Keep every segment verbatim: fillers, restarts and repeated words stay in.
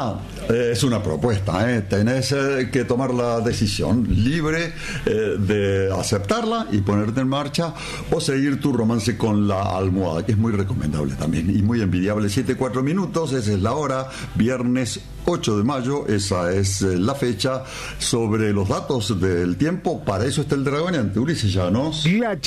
Ahora eh, es una propuesta, ¿eh? Tenés eh, que tomar la decisión libre eh, de aceptarla y ponerte en marcha o seguir tu romance con la almohada, que es muy recomendable también y muy envidiable. Siete cuatro minutos, esa es la hora, viernes ocho de mayo, esa es eh, la fecha. Sobre los datos del tiempo, para eso está el dragoneante. Ulises Llanos. La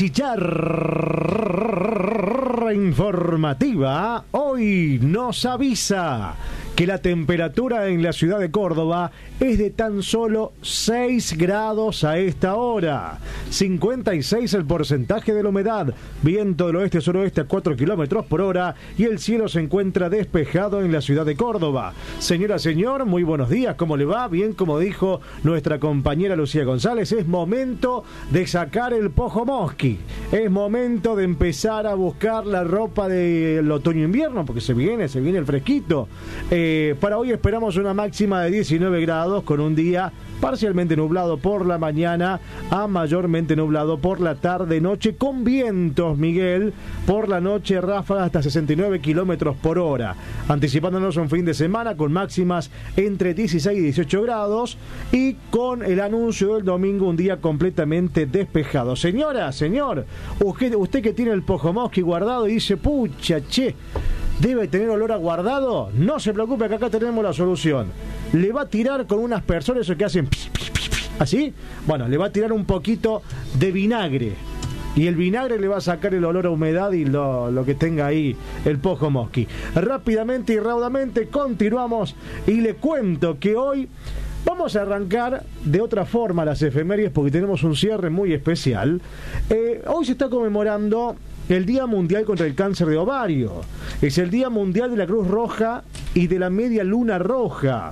chicharra informativa hoy nos avisa que la temperatura en la ciudad de Córdoba es de tan solo seis grados a esta hora. cincuenta y seis el porcentaje de la humedad, viento del oeste-suroeste a cuatro kilómetros por hora y el cielo se encuentra despejado en la ciudad de Córdoba. Señora, señor, muy buenos días, ¿cómo le va? Bien, como dijo nuestra compañera Lucía González, es momento de sacar el pojo mosqui. Es momento de empezar a buscar la ropa del otoño-invierno, porque se viene, se viene el fresquito. Eh, para hoy esperamos una máxima de diecinueve grados con un día parcialmente nublado por la mañana a mayormente nublado por la tarde-noche con vientos, Miguel, por la noche ráfagas hasta sesenta y nueve kilómetros por hora, anticipándonos un fin de semana con máximas entre dieciséis y dieciocho grados y con el anuncio del domingo un día completamente despejado. Señora, señor, usted, usted que tiene el pojomosqui guardado y dice, pucha, che, debe tener olor a guardado, no se preocupe que acá tenemos la solución. Le va a tirar con unas personas que hacen pis, pis, pis, pis, así, bueno, le va a tirar un poquito de vinagre y el vinagre le va a sacar el olor a humedad y lo, lo que tenga ahí el pojomosqui. Rápidamente y raudamente continuamos y le cuento que hoy vamos a arrancar de otra forma las efemérides porque tenemos un cierre muy especial. Eh, hoy se está conmemorando el Día Mundial contra el Cáncer de Ovario. Es el Día Mundial de la Cruz Roja y de la Media Luna Roja.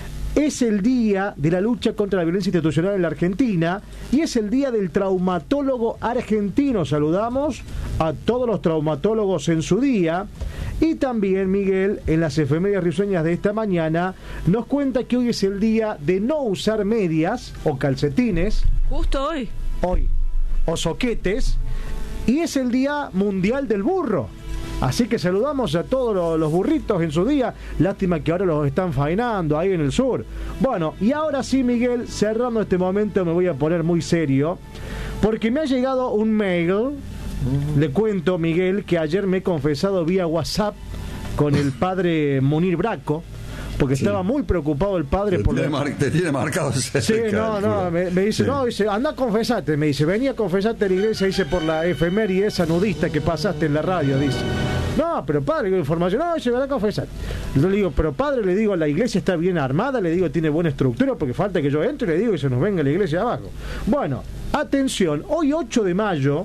Es el día de la lucha contra la violencia institucional en la Argentina y es el día del traumatólogo argentino. Saludamos a todos los traumatólogos en su día. Y también Miguel, en las efemérides risueñas de esta mañana, nos cuenta que hoy es el día de no usar medias o calcetines. Justo hoy. Hoy. O soquetes. Y es el Día Mundial del Burro. Así que saludamos a todos los, los burritos en su día. Lástima que ahora los están faenando ahí en el sur. Bueno, y ahora sí, Miguel, cerrando este momento me voy a poner muy serio, porque me ha llegado un mail. Le cuento, Miguel, que ayer me he confesado vía WhatsApp con el padre Munir Braco, porque sí, estaba muy preocupado el padre te por tiene, la... mar... te tiene marcado ese sí, no, no, me, me dice, sí. no, dice, anda a confesarte, me dice, venía a confesarte a la iglesia, dice, por la efeméride esa nudista que pasaste en la radio, dice. No, pero padre, digo, información, no, dice, ven a confesar. Yo le digo, pero padre, le digo, la iglesia está bien armada, le digo, tiene buena estructura, porque falta que yo entre, le digo, y se nos venga la iglesia abajo. Bueno, atención, hoy ocho de mayo,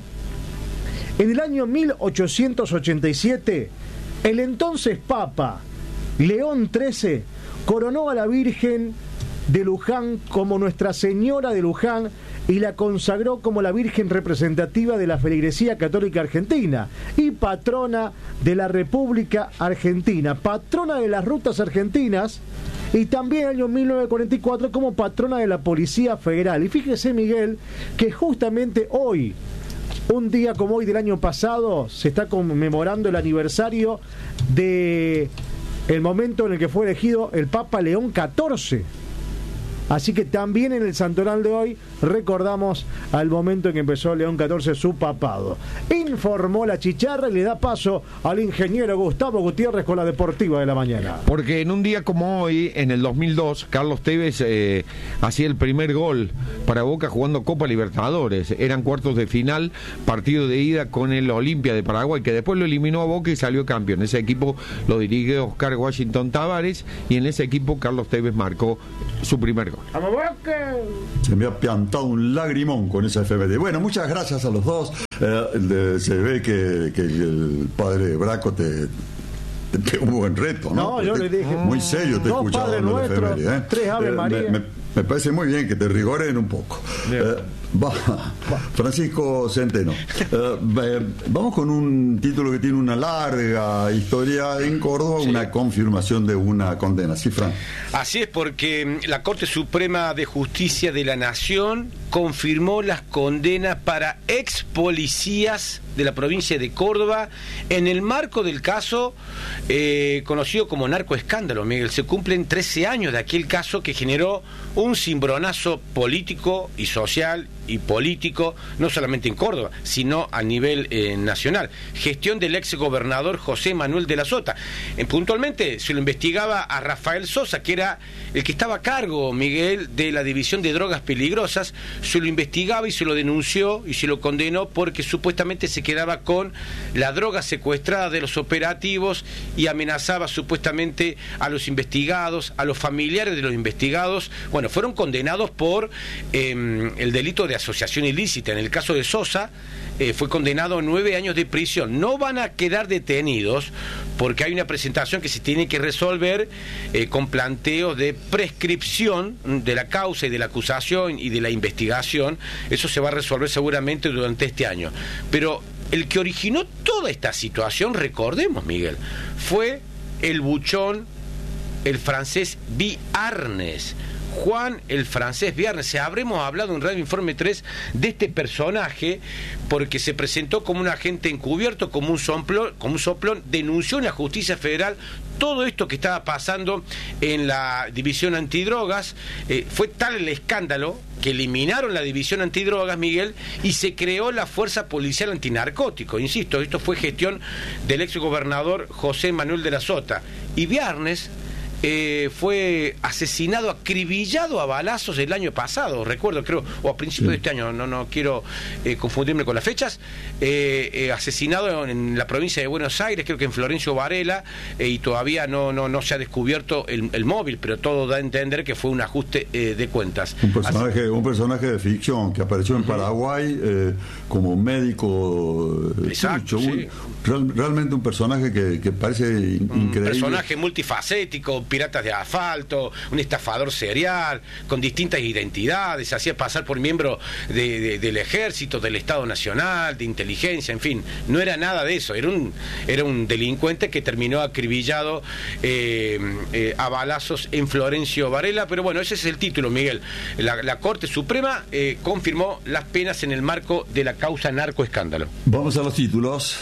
en el año mil ochocientos ochenta y siete, el entonces Papa León trece coronó a la Virgen de Luján como Nuestra Señora de Luján y la consagró como la Virgen representativa de la feligresía católica argentina y patrona de la República Argentina, patrona de las rutas argentinas y también en el año mil novecientos cuarenta y cuatro como patrona de la Policía Federal. Y fíjese, Miguel, que justamente hoy, un día como hoy del año pasado, se está conmemorando el aniversario de el momento en el que fue elegido el Papa León catorce. Así que también en el santoral de hoy recordamos al momento en que empezó León catorce su papado. Informó la chicharra y le da paso al ingeniero Gustavo Gutiérrez con la deportiva de la mañana. Porque en un día como hoy, en el dos mil dos, Carlos Tevez eh, hacía el primer gol para Boca jugando Copa Libertadores. Eran cuartos de final, partido de ida con el Olimpia de Paraguay, que después lo eliminó a Boca y salió campeón. Ese equipo lo dirigió Oscar Washington Tavares y en ese equipo Carlos Tevez marcó su primer gol. Se me ha piantado un lagrimón con esa efeméride. Bueno, muchas gracias a los dos. Eh, de, se ve que, que el padre Braco te, te pegó un buen reto, ¿no? No, yo te, le dije. Muy serio te he escuchado en la efeméride, ¿eh? Tres Ave eh, María. Me, me, me parece muy bien que te rigoren un poco. Eh, Va, Francisco Centeno. Uh, vamos con un título que tiene una larga historia en Córdoba, sí. Una confirmación de una condena. ¿Sí, Fran? Así es, porque la Corte Suprema de Justicia de la Nación confirmó las condenas para ex policías de la provincia de Córdoba en el marco del caso eh, conocido como narcoescándalo, Miguel. Se cumplen trece años de aquel caso que generó un cimbronazo político y social y político, no solamente en Córdoba, sino a nivel eh, nacional. Gestión del ex gobernador José Manuel de la Sota. Eh, puntualmente se lo investigaba a Rafael Sosa, que era el que estaba a cargo, Miguel, de la División de Drogas Peligrosas. Se lo investigaba y se lo denunció y se lo condenó porque supuestamente se quedaba con la droga secuestrada de los operativos y amenazaba supuestamente a los investigados, a los familiares de los investigados. Bueno, fueron condenados por eh, el delito de asociación ilícita. En el caso de Sosa eh, fue condenado a nueve años de prisión. No van a quedar detenidos porque hay una presentación que se tiene que resolver eh, con planteos de prescripción de la causa y de la acusación y de la investigación. Eso se va a resolver seguramente durante este año. Pero el que originó toda esta situación, recordemos, Miguel, fue el buchón, el francés Viarnes. Juan el francés Viarnes. Se habremos hablado en Radio Informe tres de este personaje porque se presentó como un agente encubierto, como un soplón, como un soplón, denunció en la justicia federal todo esto que estaba pasando en la división antidrogas. Eh, fue tal el escándalo que eliminaron la división antidrogas, Miguel, y se creó la Fuerza Policial Antinarcótico. Insisto, esto fue gestión del ex gobernador José Manuel de la Sota. Y Viarnes Eh, fue asesinado, acribillado a balazos el año pasado, recuerdo, creo, o a principios sí. de este año, no no quiero eh, confundirme con las fechas, eh, eh, asesinado en la provincia de Buenos Aires, creo que en Florencio Varela, eh, y todavía no no no se ha descubierto el, el móvil, pero todo da a entender que fue un ajuste eh, de cuentas. Un personaje, Así, un personaje de ficción que apareció en uh-huh. Paraguay eh, como médico. Exacto, trucho, sí. un, real, realmente un personaje que, que parece in, un increíble. Personaje multifacético, piratas de asfalto, un estafador serial, con distintas identidades, se hacía pasar por miembro de, de, del ejército, del Estado Nacional, de inteligencia, en fin, no era nada de eso, era un, era un delincuente que terminó acribillado eh, eh, a balazos en Florencio Varela. Pero bueno, ese es el título, Miguel. La, la Corte Suprema eh, confirmó las penas en el marco de la causa narcoescándalo. Vamos a los títulos.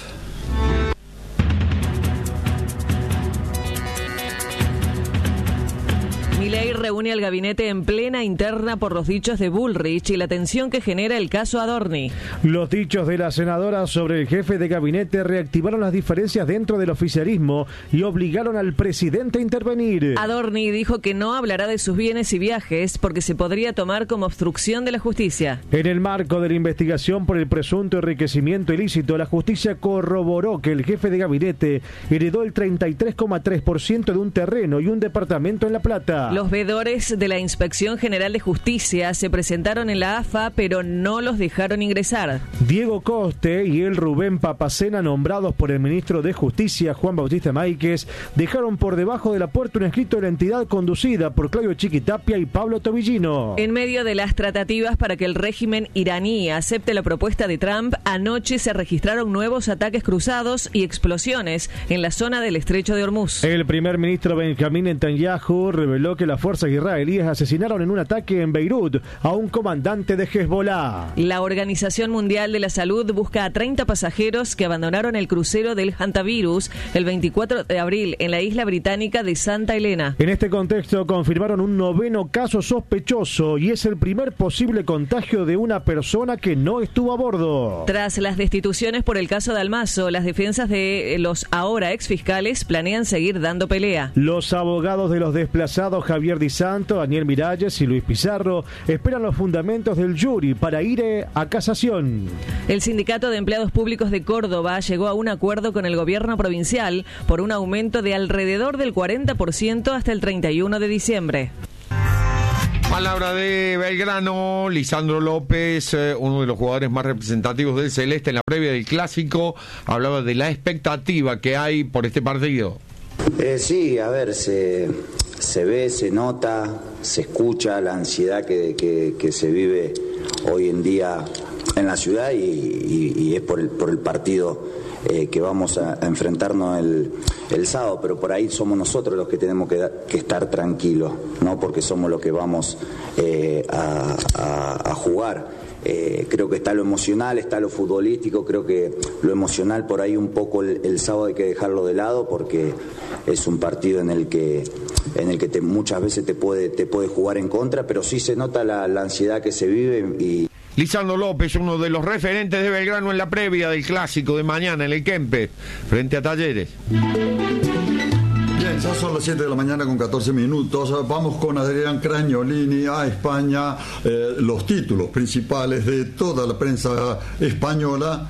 Milei reúne al gabinete en plena interna por los dichos de Bullrich y la tensión que genera el caso Adorni. Los dichos de la senadora sobre el jefe de gabinete reactivaron las diferencias dentro del oficialismo y obligaron al presidente a intervenir. Adorni dijo que no hablará de sus bienes y viajes porque se podría tomar como obstrucción de la justicia. En el marco de la investigación por el presunto enriquecimiento ilícito, la justicia corroboró que el jefe de gabinete heredó el treinta y tres coma tres por ciento de un terreno y un departamento en La Plata. Los veedores de la Inspección General de Justicia se presentaron en la A F A, pero no los dejaron ingresar. Diego Coste y el Rubén Papacena, nombrados por el ministro de Justicia, Juan Bautista Máiquez, dejaron por debajo de la puerta un escrito de la entidad conducida por Claudio Chiquitapia y Pablo Tobillino. En medio de las tratativas para que el régimen iraní acepte la propuesta de Trump, anoche se registraron nuevos ataques cruzados y explosiones en la zona del Estrecho de Hormuz. El primer ministro Benjamín Netanyahu reveló que las fuerzas israelíes asesinaron en un ataque en Beirut a un comandante de Hezbollah. La Organización Mundial de la Salud busca a treinta pasajeros que abandonaron el crucero del Hantavirus el veinticuatro de abril en la isla británica de Santa Elena. En este contexto confirmaron un noveno caso sospechoso y es el primer posible contagio de una persona que no estuvo a bordo. Tras las destituciones por el caso de Almazo, las defensas de los ahora exfiscales planean seguir dando pelea. Los abogados de los desplazados Javier Di Santo, Daniel Miralles y Luis Pizarro esperan los fundamentos del jury para ir a casación. El Sindicato de Empleados Públicos de Córdoba llegó a un acuerdo con el gobierno provincial por un aumento de alrededor del cuarenta por ciento hasta el treinta y uno de diciembre. Palabra de Belgrano, Lisandro López, eh, uno de los jugadores más representativos del Celeste en la previa del Clásico, hablaba de la expectativa que hay por este partido. Eh, sí, a ver, se, se ve, se nota, se escucha la ansiedad que, que, que se vive hoy en día en la ciudad y, y, y es por el, por el partido eh, que vamos a, a enfrentarnos el, el sábado, pero por ahí somos nosotros los que tenemos que, que estar tranquilos, ¿no? Porque somos los que vamos eh, a, a, a jugar. Eh, creo que está lo emocional, está lo futbolístico, creo que lo emocional por ahí un poco el, el sábado hay que dejarlo de lado porque es un partido en el que en el que te, muchas veces te puede te puede jugar en contra, pero sí se nota la, la ansiedad que se vive y Lisandro López, uno de los referentes de Belgrano en la previa del clásico de mañana en el Kempes, frente a Talleres. Bien, ya son las siete de la mañana con catorce minutos. Vamos con Adrián Cragnolini a España. Eh, los títulos principales de toda la prensa española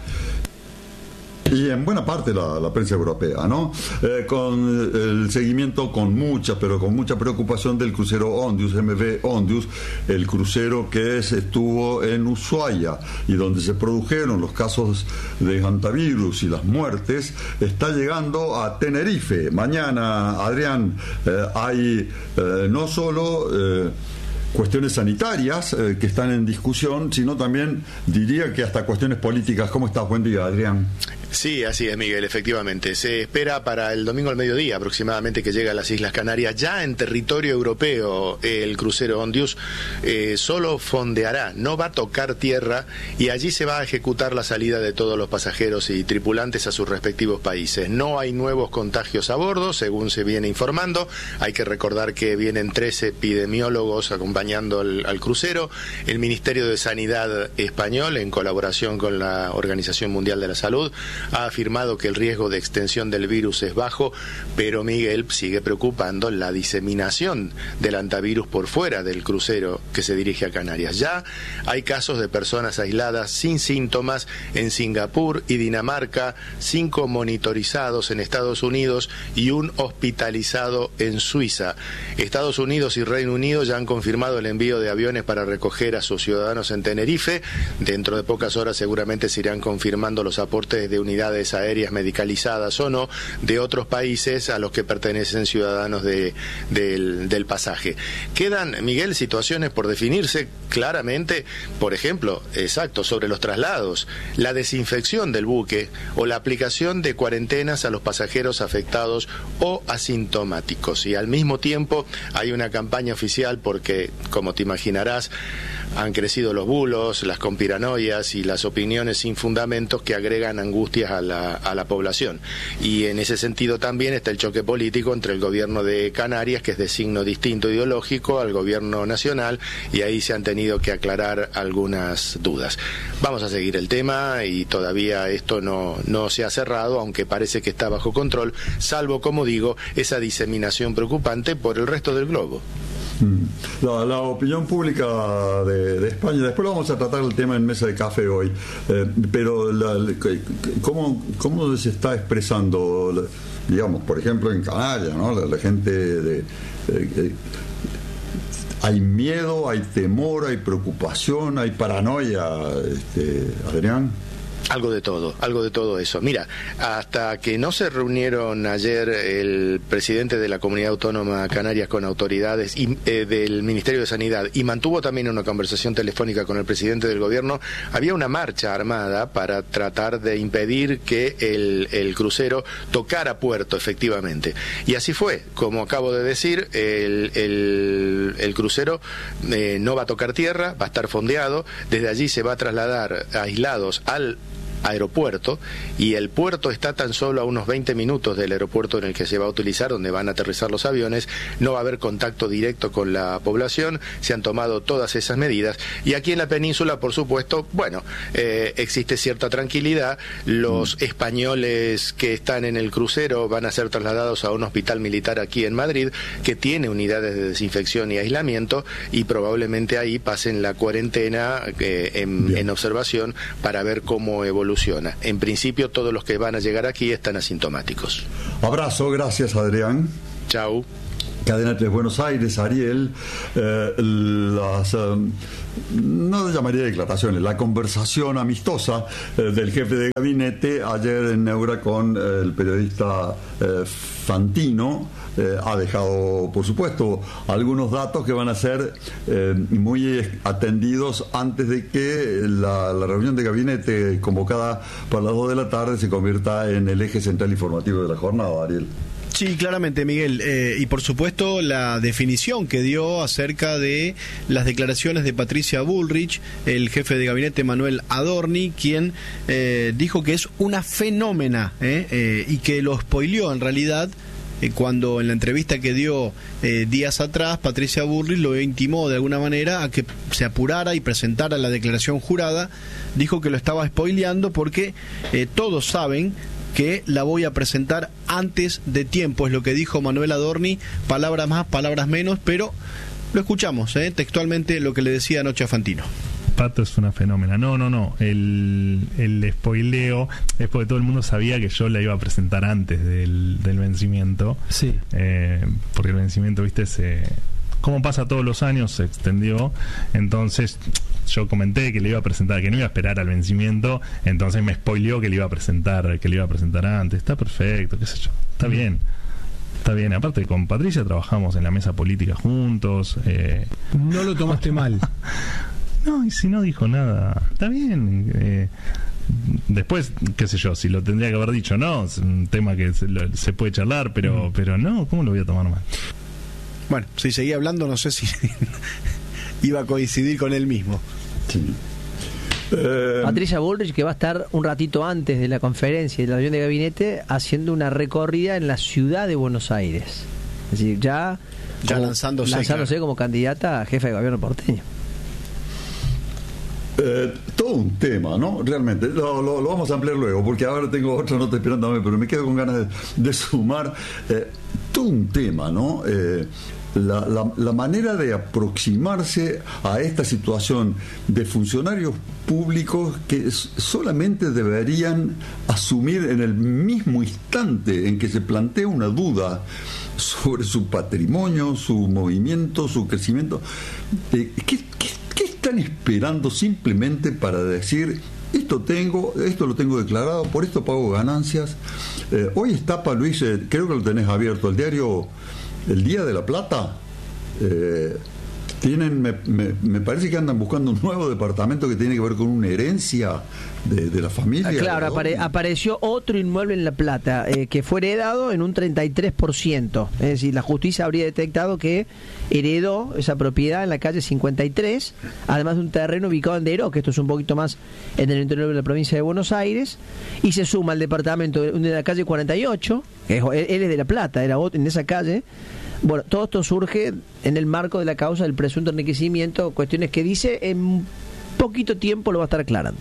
y en buena parte la, la prensa europea, ¿no? Eh, con el seguimiento con mucha, pero con mucha preocupación del crucero Ondius, M V Ondius, el crucero que es, estuvo en Ushuaia y donde se produjeron los casos de hantavirus y las muertes, está llegando a Tenerife. Mañana, Adrián, eh, hay eh, no solo Eh, cuestiones sanitarias eh, que están en discusión, sino también diría que hasta cuestiones políticas. ¿Cómo estás? Buen día, Adrián. Sí, así es, Miguel, efectivamente. Se espera para el domingo al mediodía aproximadamente que llegue a las Islas Canarias. Ya en territorio europeo el crucero Ondius eh, solo fondeará, no va a tocar tierra y allí se va a ejecutar la salida de todos los pasajeros y tripulantes a sus respectivos países. No hay nuevos contagios a bordo, según se viene informando. Hay que recordar que vienen tres epidemiólogos acompañando al, al crucero. El Ministerio de Sanidad español, en colaboración con la Organización Mundial de la Salud, ha afirmado que el riesgo de extensión del virus es bajo, pero Miguel sigue preocupando la diseminación del hantavirus por fuera del crucero que se dirige a Canarias. Ya hay casos de personas aisladas sin síntomas en Singapur y Dinamarca, cinco monitorizados en Estados Unidos y un hospitalizado en Suiza. Estados Unidos y Reino Unido ya han confirmado el envío de aviones para recoger a sus ciudadanos en Tenerife. Dentro de pocas horas seguramente se irán confirmando los aportes de unidades aéreas medicalizadas o no de otros países a los que pertenecen ciudadanos de, del, del pasaje. Quedan, Miguel, situaciones por definirse claramente, por ejemplo, exacto, sobre los traslados, la desinfección del buque o la aplicación de cuarentenas a los pasajeros afectados o asintomáticos. Y al mismo tiempo hay una campaña oficial porque, como te imaginarás, han crecido los bulos, las conspiranoias y las opiniones sin fundamentos que agregan angustias a la, a la población. Y en ese sentido también está el choque político entre el gobierno de Canarias, que es de signo distinto ideológico, al gobierno nacional, y ahí se han tenido que aclarar algunas dudas. Vamos a seguir el tema y todavía esto no, no se ha cerrado, aunque parece que está bajo control, salvo, como digo, esa diseminación preocupante por el resto del globo. La, la opinión pública de, de España, después lo vamos a tratar el tema en Mesa de Café hoy, eh, pero la, ¿cómo, ¿cómo se está expresando, digamos, por ejemplo en Canarias, ¿no? la, la gente de, de, de hay miedo, hay temor, hay preocupación, hay paranoia, este, Adrián? Algo de todo, algo de todo eso. Mira, hasta que no se reunieron ayer el presidente de la Comunidad Autónoma Canarias con autoridades y, eh, del Ministerio de Sanidad y mantuvo también una conversación telefónica con el presidente del gobierno, había una marcha armada para tratar de impedir que el, el crucero tocara puerto, efectivamente. Y así fue, como acabo de decir, el, el, el crucero eh, no va a tocar tierra, va a estar fondeado, desde allí se va a trasladar aislados al aeropuerto, y el puerto está tan solo a unos veinte minutos del aeropuerto en el que se va a utilizar, donde van a aterrizar los aviones. No va a haber contacto directo con la población, se han tomado todas esas medidas, y aquí en la península, por supuesto, bueno, eh, existe cierta tranquilidad. Los mm. españoles que están en el crucero van a ser trasladados a un hospital militar aquí en Madrid, que tiene unidades de desinfección y aislamiento, y probablemente ahí pasen la cuarentena eh, en, en observación para ver cómo evoluciona. En principio, todos los que van a llegar aquí están asintomáticos. Abrazo, gracias, Adrián. Chau. Cadena tres Buenos Aires, Ariel, eh, las, eh, no llamaría declaraciones, la conversación amistosa eh, del jefe de gabinete ayer en Neura con eh, el periodista eh, Fantino, eh, ha dejado, por supuesto, algunos datos que van a ser eh, muy atendidos antes de que la, la reunión de gabinete convocada para las dos de la tarde se convierta en el eje central informativo de la jornada, Ariel. Sí, claramente, Miguel. Eh, y por supuesto la definición que dio acerca de las declaraciones de Patricia Bullrich, el jefe de gabinete Manuel Adorni, quien eh, dijo que es una fenómena eh, eh, y que lo spoileó en realidad eh, cuando en la entrevista que dio eh, días atrás, Patricia Bullrich lo intimó de alguna manera a que se apurara y presentara la declaración jurada. Dijo que lo estaba spoileando porque eh, todos saben que la voy a presentar antes de tiempo, es lo que dijo Manuel Adorni, palabras más, palabras menos, pero lo escuchamos, ¿eh? textualmente lo que le decía anoche a Fantino. Pato es una fenómena. No, no, no. El, el spoileo es porque todo el mundo sabía que yo la iba a presentar antes del, del vencimiento. Sí. Eh, porque el vencimiento, viste, se... como pasa todos los años, se extendió. Entonces yo comenté que le iba a presentar, que no iba a esperar al vencimiento, entonces me spoileó que le iba a presentar, que le iba a presentar antes. Está perfecto, qué sé yo, está bien, está bien. Aparte, con Patricia trabajamos en la mesa política juntos. Eh... No lo tomaste mal. No, y si no dijo nada, está bien. Eh, después, qué sé yo, si lo tendría que haber dicho, no, es un tema que se, lo, se puede charlar, pero, uh-huh. pero no, ¿cómo lo voy a tomar mal? Bueno, si seguía hablando, no sé si iba a coincidir con él mismo. Sí. Eh... Patricia Bullrich, que va a estar un ratito antes de la conferencia y de la reunión de gabinete haciendo una recorrida en la ciudad de Buenos Aires. Es decir, ya, ya como, lanzándose, lanzándose claro. como candidata a jefe de gobierno porteño. Eh, todo un tema, ¿no? Realmente, lo, lo, lo vamos a ampliar luego, porque ahora tengo otra nota esperándome, pero me quedo con ganas de, de sumar eh, todo un tema, ¿no? Eh, la, la, la manera de aproximarse a esta situación de funcionarios públicos que solamente deberían asumir en el mismo instante en que se plantea una duda sobre su patrimonio, su movimiento, su crecimiento. Eh, ¿qué, qué, ¿Qué están esperando simplemente para decir, esto tengo, esto lo tengo declarado, por esto pago ganancias? Eh, hoy está, Pa Luis, eh, creo que lo tenés abierto, el diario El Día de la Plata. Eh, tienen, me, me, me parece que andan buscando un nuevo departamento que tiene que ver con una herencia de, de la familia. Ah, claro, apare, apareció otro inmueble en La Plata eh, que fue heredado en un treinta y tres por ciento. Es decir, la justicia habría detectado que heredó esa propiedad en la calle cincuenta y tres, además de un terreno ubicado en Deró, que esto es un poquito más en el interior de la provincia de Buenos Aires, y se suma al departamento de la calle cuarenta y ocho, que es, él es de La Plata, era en esa calle. Bueno, todo esto surge en el marco de la causa del presunto enriquecimiento, cuestiones que dice en poquito tiempo lo va a estar aclarando.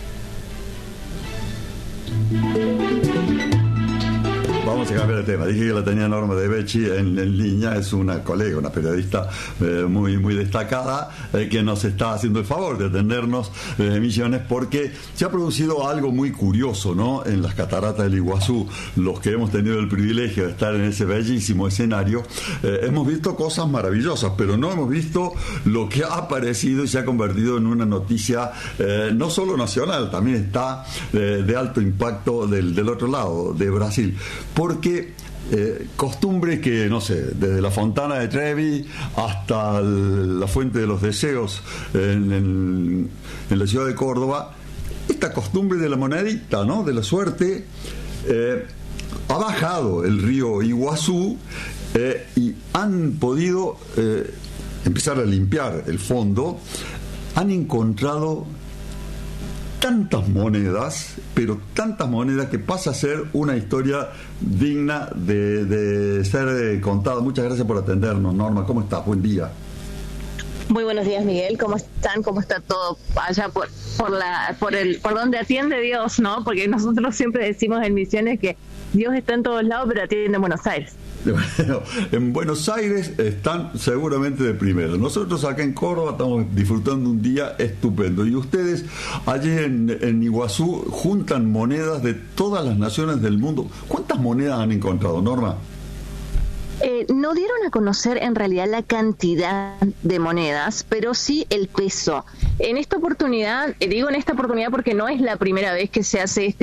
Vamos a cambiar de tema. Dije que la tenía Norma de Becci en, en línea. Es una colega, una periodista eh, muy muy destacada eh, que nos está haciendo el favor de atendernos desde eh, Misiones, porque se ha producido algo muy curioso, ¿no? En las cataratas del Iguazú, los que hemos tenido el privilegio de estar en ese bellísimo escenario, eh, hemos visto cosas maravillosas, pero no hemos visto lo que ha aparecido y se ha convertido en una noticia eh, no solo nacional, también está eh, de alto impacto del, del otro lado, de Brasil. Porque eh, costumbre que, no sé, desde la Fontana de Trevi hasta el, la Fuente de los Deseos en, en, en la ciudad de Córdoba, esta costumbre de la monedita, ¿no? De la suerte, eh, ha bajado el río Iguazú eh, y han podido eh, empezar a limpiar el fondo, han encontrado tantas monedas, pero tantas monedas que pasa a ser una historia digna de, de ser contada. Muchas gracias por atendernos, Norma. ¿Cómo estás? Buen día. Muy buenos días, Miguel. ¿Cómo están? ¿Cómo está todo allá por por la por el por donde atiende Dios, ¿no? Porque nosotros siempre decimos en Misiones que Dios está en todos lados, pero atiende en Buenos Aires. Bueno, en Buenos Aires están seguramente de primero. Nosotros acá en Córdoba estamos disfrutando un día estupendo. Y ustedes allí en, en Iguazú juntan monedas de todas las naciones del mundo. ¿Cuántas monedas han encontrado, Norma? Eh, no dieron a conocer en realidad la cantidad de monedas, pero sí el peso. En esta oportunidad, eh, digo en esta oportunidad porque no es la primera vez que se hace este